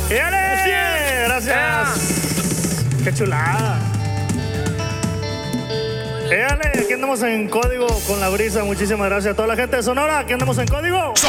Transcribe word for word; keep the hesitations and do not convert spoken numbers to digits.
¡Éale! Gracias. Qué chulada. Éale, aquí andamos en código con la brisa. Muchísimas gracias a toda la gente de Sonora. Aquí andamos en código.